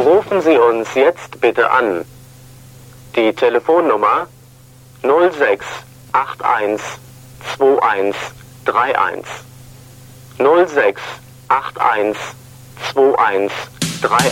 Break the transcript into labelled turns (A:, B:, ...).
A: Rufen Sie uns jetzt bitte an. Die Telefonnummer 06812131. 06812131.